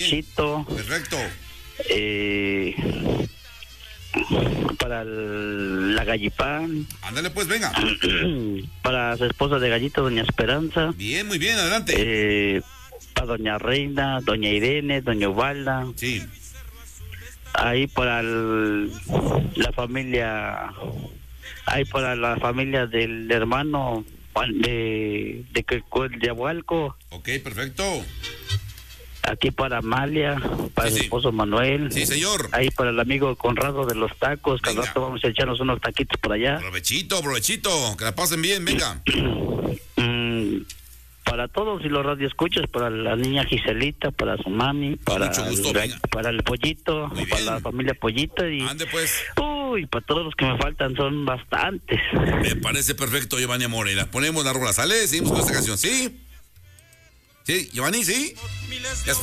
Luisito. Perfecto. Para la Gallipán. Ándale pues, venga. Para su esposa de Gallito, doña Esperanza. Bien, muy bien, adelante. Para doña Reina, doña Irene, doña Ubalda. Sí. Ahí para la familia, ahí para la familia del hermano de Abualco. Ok, perfecto. Aquí para Amalia, para Sí, su sí. esposo Manuel. Sí, señor. Ahí para el amigo Conrado de los tacos, que al Venga. rato vamos a echarnos unos taquitos por allá. Provechito, que la pasen bien, venga. Para todos y los radioescuchas, para la niña Giselita, para su mami, para, mucho gusto, venga. para el Pollito, Muy para bien. la familia Pollito y Ande pues. uy, para todos los que me faltan son bastantes. Me parece perfecto, Giovanni Amore. La ponemos la rola, ¿sale? Seguimos con esta canción, ¿sí? Sí, Giovanni, ¿sí? Ya